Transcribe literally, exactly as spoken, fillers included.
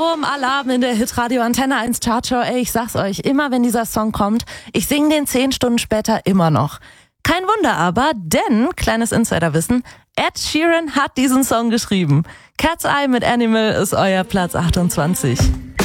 Sturm, Alarm in der Hitradio Antenne eins Chartshow. Ey, ich sag's euch, immer wenn dieser Song kommt, ich sing den zehn Stunden später immer noch. Kein Wunder aber, denn, kleines Insiderwissen, Ed Sheeran hat diesen Song geschrieben. Cat's Eye mit Animal ist euer Platz achtundzwanzig.